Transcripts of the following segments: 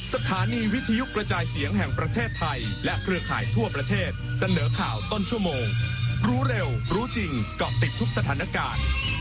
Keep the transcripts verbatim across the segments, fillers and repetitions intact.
สถานีวิทยุกระจายเสียงแห่งประเทศไทยและเครือข่ายทั่วประเทศเสนอข่าวต้นชั่วโมงรู้เร็วรู้จริงเกาะติดทุกสถานการณ์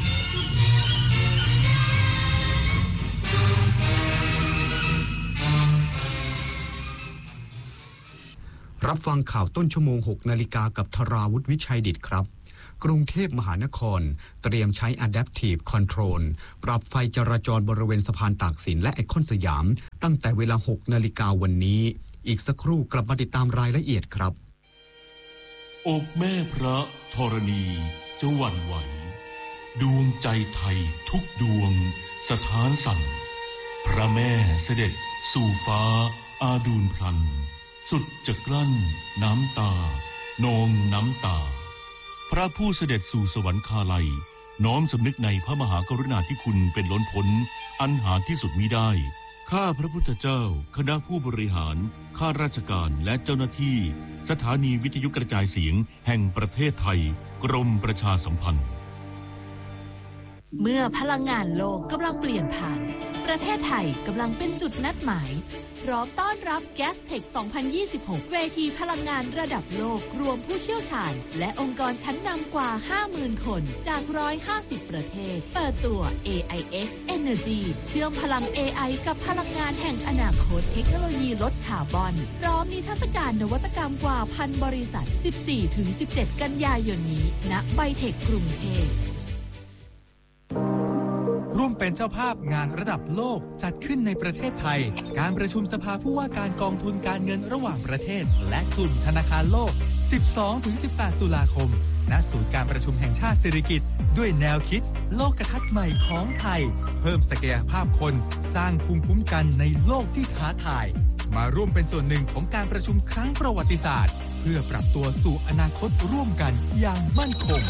รับฟังข่าวต้นชั่วโมงหกนาฬิกากับธราวุฒิวิชัยดิษฐ์ครับกรุงเทพมหานครเตรียมใช้ Adaptive Control ปรับไฟจราจรบริเวณสะพานตากสินและไอคอนสยามตั้งแต่เวลาหกนาฬิกาวันนี้อีกสักครู่กลับมาติดตามรายละเอียดครับอกแม่พระธรณีจะหวั่นไหวดวงใจไทยทุกดวงสถานสั่นพระแม่เสด็จสู่ฟ้าอาดูลพลันสุดจะกลั้นน้ำตานองน้ำตาพระผู้เสด็จสู่สวรรคาลัยน้อมสำนึกในพระมหากรุณาธิคุณเป็นล้นพ้นอันหาที่สุดมิได้ข้าพระพุทธเจ้าคณะผู้บริหารข้าราชการและเจ้าหน้าที่สถานีวิทยุกระจายเสียงแห่งประเทศไทยกรมประชาสัมพันธ์เมื่อพลังงานโลกกำลังเปลี่ยนผ่านประเทศไทยกำลังเป็นจุดนัดหมายพร้อมต้อนรับ Gastech สองพันยี่สิบหก เวทีพลังงานระดับโลกรวมผู้เชี่ยวชาญและองค์กรชั้นนำกว่า ห้าหมื่น คนจากหนึ่งร้อยห้าสิบประเทศเปิดตัว เอ ไอ เอ็กซ์ Energy เชื่อมพลัง เอ ไอ กับพลังงานแห่งอนาคตเทคโนโลยีลดคาร์บอนพร้อมนิทรรศการนวัตกรรมกว่าพันบริษัท สิบสี่ถึงสิบเจ็ด กันยายนนี้ณไบเทคกรุงเทพร่วมเป็นเจ้าภาพงานระดับโลกจัดขึ้นในประเทศไทยการประชุมสภาผู้ว่าการกองทุนการเงินระหว่างประเทศและกลุ่มธนาคารโลก สิบสองถึงสิบแปด ตุลาคมณศูนย์การประชุมแห่งชาติสิริกิติ์ด้วยแนวคิดโลกทัศน์ใหม่ของไทยเพิ่มศักยภาพคนสร้างภูมิคุ้มกันในโลกที่ท้าทายมาร่วมเป็นส่วนหนึ่งของการประชุมครั้งประวัติศาสตร์เพื่อปรับตัวสู่อนาคตร่วมกันอย่างมั่นคง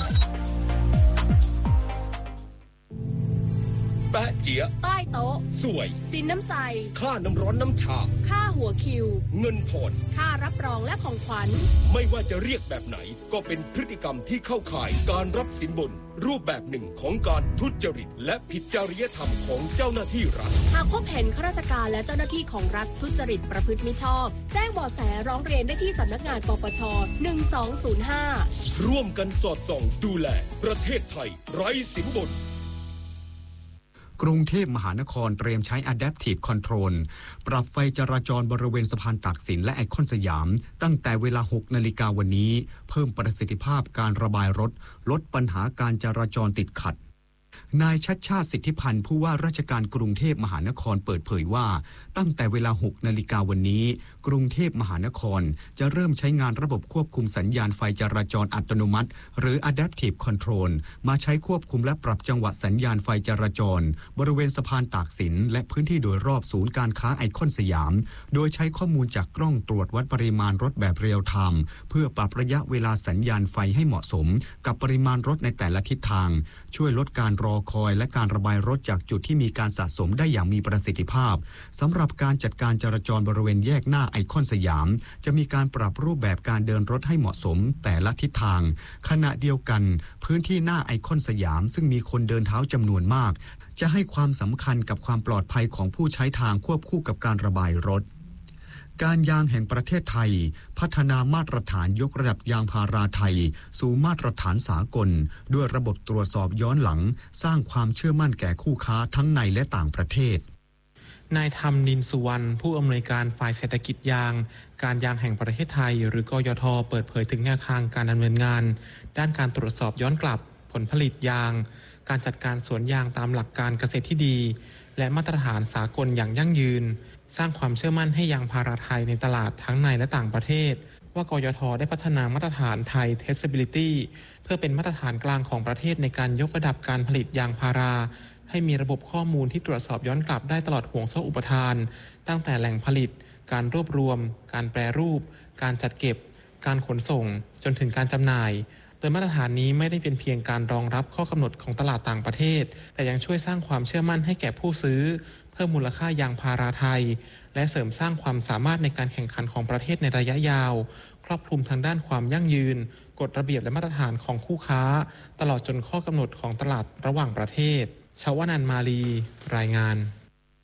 แปะเจี๊ยะใต้โต๊ะสวยสินน้ำใจค่าน้ำร้อนน้ำชาค่าหัวคิวเงินผ่อนค่ารับรองและของขวัญไม่ว่าจะเรียกแบบไหนก็เป็นพฤติกรรมที่เข้าข่ายการรับสินบนรูปแบบหนึ่งของการทุจริตและผิดจริยธรรมของเจ้าหน้าที่รัฐหากพบเห็นข้าราชการและเจ้าหน้าที่ของรัฐทุจริตประพฤติมิชอบแจ้งเบาะแสร้องเรียนได้ที่สำนักงานปปชหนึ่งสองศูนย์ห้าร่วมกันสอดส่องดูแลประเทศไทยไร้สินบนกรุงเทพมหานครเตรียมใช้ Adaptive Control ปรับไฟจราจรบริเวณสะพานตากสินและไอคอนสยามตั้งแต่เวลาหกนาฬิกาวันนี้เพิ่มประสิทธิภาพการระบายรถลดปัญหาการจราจรติดขัดนายชัชชาติสิทธิพันธ์ผู้ว่าราชการกรุงเทพมหานครเปิดเผยว่าตั้งแต่เวลาหกนาฬิกาวันนี้กรุงเทพมหานครจะเริ่มใช้งานระบบควบคุมสัญญาณไฟจราจรอัตโนมัติหรือ Adaptive Control มาใช้ควบคุมและปรับจังหวะสัญญาณไฟจราจรบริเวณสะพานตากสินและพื้นที่โดยรอบศูนย์การค้าไอคอนสยามโดยใช้ข้อมูลจากกล้องตรวจวัดปริมาณรถแบบเรียลไทม์เพื่อปรับระยะเวลาสัญญาณไฟให้เหมาะสมกับปริมาณรถในแต่ละทิศทางช่วยลดการรอคอยและการระบายรถจากจุดที่มีการสะสมได้อย่างมีประสิทธิภาพสำหรับการจัดการจราจรบริเวณแยกหน้าไอคอนสยามจะมีการปรับรูปแบบการเดินรถให้เหมาะสมแต่ละทิศทางขณะเดียวกันพื้นที่หน้าไอคอนสยามซึ่งมีคนเดินเท้าจำนวนมากจะให้ความสำคัญกับความปลอดภัยของผู้ใช้ทางควบคู่กับการระบายรถการยางแห่งประเทศไทยพัฒนามาตรฐานยกระดับยางพาราไทยสู่มาตรฐานสากลด้วยระบบตรวจสอบย้อนหลังสร้างความเชื่อมั่นแก่คู่ค้าทั้งในและต่างประเทศนายธรรมนินสุวรรณผู้อำนวยการฝ่ายเศรษฐกิจยางการยางแห่งประเทศไทยหรือกยท.เปิดเผยถึงแนวทางการดำเนินงานด้านการตรวจสอบย้อนกลับผลผลิตยางการจัดการสวนยางตามหลักการเกษตรที่ดีและมาตรฐานสากลอย่างยั่งยืนสร้างความเชื่อมั่นให้ยางพาราไทยในตลาดทั้งในและต่างประเทศว่ากยท.ได้พัฒนามาตรฐานไทย Traceability เพื่อเป็นมาตรฐานกลางของประเทศในการยกระดับการผลิตยางพาราให้มีระบบข้อมูลที่ตรวจสอบย้อนกลับได้ตลอดห่วงโซ่อุปทานตั้งแต่แหล่งผลิตการรวบรวมการแปรรูปการจัดเก็บการขนส่งจนถึงการจำหน่ายโดยมาตรฐานนี้ไม่ได้เป็นเพียงการรองรับข้อกำหนดของตลาดต่างประเทศแต่ยังช่วยสร้างความเชื่อมั่นให้แก่ผู้ซื้อเพิ่มมูลค่ายางพาราไทยและเสริมสร้างความสามารถในการแข่งขันของประเทศในระยะยาวครอบคลุมทางด้านความยั่งยืนกฎระเบียบและมาตรฐานของคู่ค้าตลอดจนข้อกำหนดของตลาดระหว่างประเทศชวนันท์มาลีรายงาน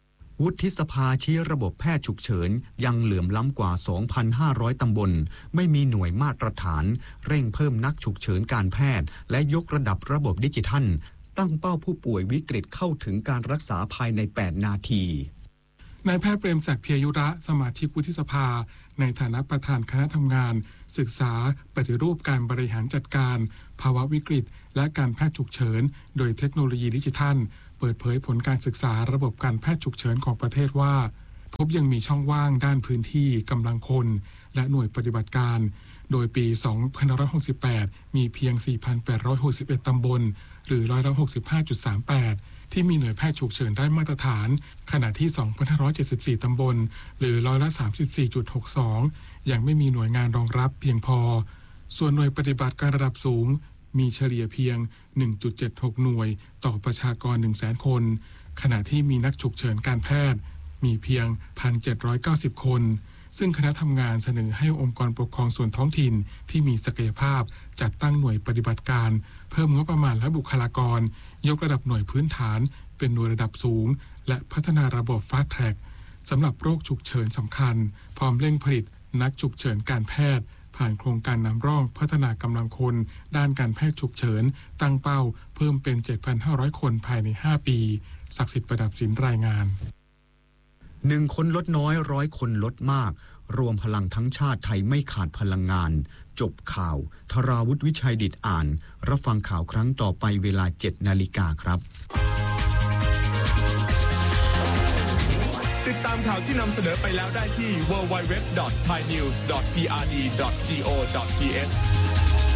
วุฒิสภาชี้ระบบแพทย์ฉุกเฉินยังเหลื่อมล้ำกว่า สองพันห้าร้อย ตำบลไม่มีหน่วยมาตรฐานเร่งเพิ่มนักฉุกเฉินการแพทย์และยกระดับระบบดิจิทัลตั้งเป้าผู้ป่วยวิกฤตเข้าถึงการรักษาภายในแปดนาทีนายแพทย์เปรมศักดิ์เพียยุระสมาชิกวุฒิสภาในฐานะประธานคณะทำงานศึกษาปฏิรูปการบริหารจัดการภาวะวิกฤตและการแพทย์ฉุกเฉินโดยเทคโนโลยีดิจิทัลเปิดเผยผลการศึกษาระบบการแพทย์ฉุกเฉินของประเทศว่าพบยังมีช่องว่างด้านพื้นที่กำลังคนและหน่วยปฏิบัติการโดยปี สองพันห้าร้อยหกสิบแปด มีเพียง สี่พันแปดร้อยหกสิบเอ็ด ตำบลหรือร้อยละ หกสิบห้าจุดสามแปด ที่มีหน่วยแพทย์ฉุกเฉินได้มาตรฐานขณะที่ สองพันห้าร้อยเจ็ดสิบสี่ ตำบลหรือร้อยละ สามสิบสี่จุดหกสอง ยังไม่มีหน่วยงานรองรับเพียงพอส่วนหน่วยปฏิบัติการระดับสูงมีเฉลี่ยเพียง หนึ่งจุดเจ็ดหก หน่วยต่อประชากร หนึ่งแสน คนขณะที่มีนักฉุกเฉินการแพทย์มีเพียง หนึ่งพันเจ็ดร้อยเก้าสิบ คนซึ่งคณะทำงานเสนอให้องค์กรปกครองส่วนท้องถิ่นที่มีศักยภาพจัดตั้งหน่วยปฏิบัติการเพิ่มงบประมาณและบุคลากรยกระดับหน่วยพื้นฐานเป็นหน่วยระดับสูงและพัฒนาระบบ Fast Track สำหรับโรคฉุกเฉินสำคัญพร้อมเร่งผลิตนักฉุกเฉินการแพทย์ผ่านโครงการนำร่องพัฒนากำลังคนด้านการแพทย์ฉุกเฉินตั้งเป้าเพิ่มเป็น เจ็ดพันห้าร้อย คนภายในห้าปีศักดิ์สิทธิ์ประดับศิลป์รายงานหนึ่งคนลดน้อยร้อยคนลดมากรวมพลังทั้งชาติไทยไม่ขาดพลังงานจบข่าวธราวุฒิวิชัยดิษฐ์อ่านรับฟังข่าวครั้งต่อไปเวลา เจ็ดนาฬิกาครับติดตามข่าวที่นำเสนอไปแล้วได้ที่ ดับเบิลยู ดับเบิลยู ดับเบิลยู ดอท ไทยนิวส์ ดอท พี อาร์ ดี ดอท จี โอ ดอท ที เอช